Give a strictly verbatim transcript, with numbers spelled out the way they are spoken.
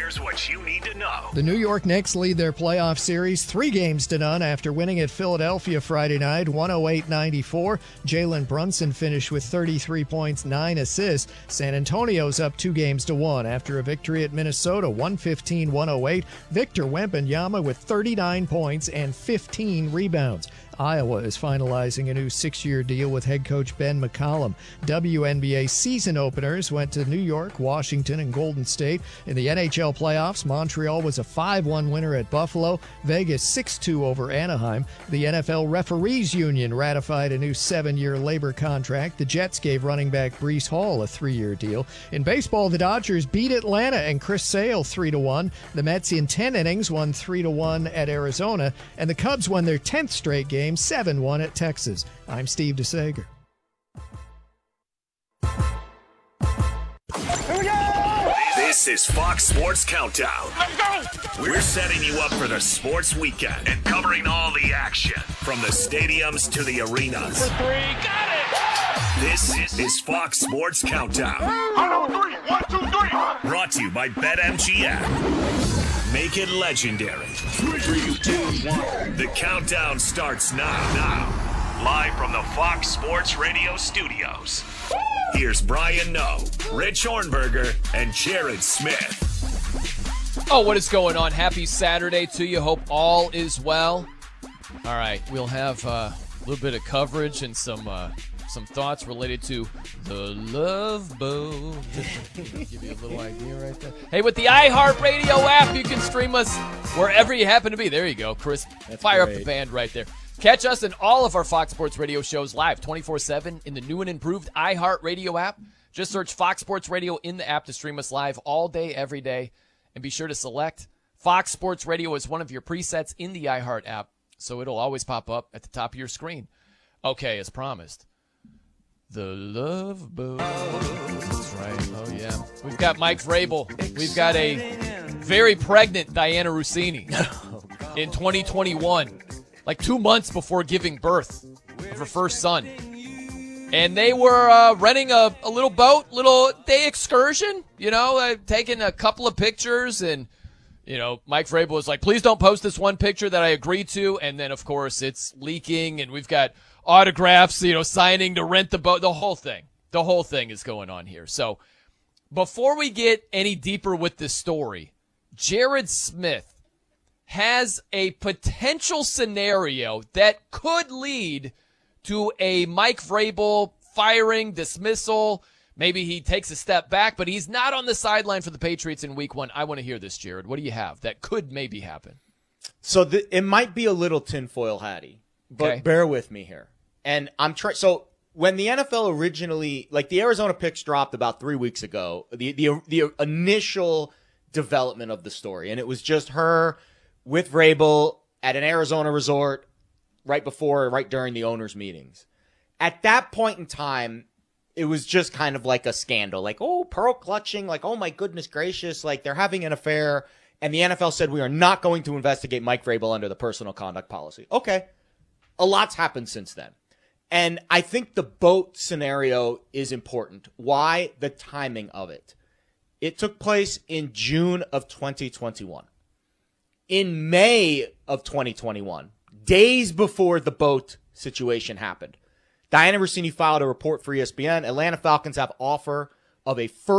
Here's what you need to know. The New York Knicks lead their playoff series three games to none after winning at Philadelphia Friday night, one oh eight ninety-four. Jalen Brunson finished with thirty-three points, nine assists. San Antonio's up two games to one after a victory at Minnesota, one fifteen one oh eight. Victor Wembanyama with thirty-nine points and fifteen rebounds. Iowa is finalizing a new six-year deal with head coach Ben McCollum. W N B A season openers went to New York, Washington, and Golden State. In the N H L playoffs, Montreal was a five one winner at Buffalo. Vegas six two over Anaheim. The N F L Referees Union ratified a new seven-year labor contract. The Jets gave running back Breece Hall a three-year deal. In baseball, the Dodgers beat Atlanta and Chris Sale three to one. The Mets in ten innings won three to one at Arizona. And the Cubs won their tenth straight game, seven one at Texas. I'm Steve DeSager. Here we go! This is Fox Sports Countdown. Let's go! We're setting you up for the sports weekend and covering all the action from the stadiums to the arenas. For three, got it! This is Fox Sports Countdown. One, two, three. One, two, three. Brought to you by BetMGM. Make it legendary. Three, two, one. The countdown starts now. Now, live from the Fox Sports Radio studios. Here's Brian Noe, Rich Hornberger, and Jared Smith. Oh, what is going on? Happy Saturday to you. Hope all is well. All right, we'll have uh, a little bit of coverage and some uh, some thoughts related to the Love Boat. Give you a little idea right there. Hey, with the iHeartRadio app, you can stream us wherever you happen to be. There you go, Chris. That's Fire great. up the band right there. Catch us in all of our Fox Sports Radio shows live twenty-four seven in the new and improved iHeartRadio app. Just search Fox Sports Radio in the app to stream us live all day, every day. And be sure to select Fox Sports Radio as one of your presets in the iHeart app, so it'll always pop up at the top of your screen. Okay, as promised, the Love Boat. That's right. Oh, yeah. We've got Mike Vrabel. We've got a very pregnant Diana Rossini in twenty twenty-one. Like two months before giving birth of her first son. And they were uh, renting a, a little boat, little day excursion, you know, uh, taking a couple of pictures. And, you know, Mike Vrabel was like, please don't post this one picture that I agreed to. And then, of course, it's leaking and we've got autographs, you know, signing to rent the boat. The whole thing. The whole thing is going on here. So before we get any deeper with this story, Jared Smith has a potential scenario that could lead to a Mike Vrabel firing, dismissal. Maybe he takes a step back, but he's not on the sideline for the Patriots in week one. I want to hear this, Jared. What do you have that could maybe happen? So the, it might be a little tinfoil hatty, but Okay. bear with me here. And I'm trying. So when the N F L originally, like the Arizona picks dropped about three weeks ago, the the the initial development of the story, and it was just her with Vrabel at an Arizona resort right before, right during the owners' meetings. At that point in time, it was just kind of like a scandal. Like, oh, pearl clutching. Like, oh, my goodness gracious. Like, they're having an affair. And the N F L said, we are not going to investigate Mike Vrabel under the personal conduct policy. Okay. A lot's happened since then. And I think the boat scenario is important. Why? The timing of it. It took place in June of twenty twenty-one. In May of twenty twenty-one, days before the boat situation happened, Diana Rossini filed a report for E S P N. Atlanta Falcons have offer of a first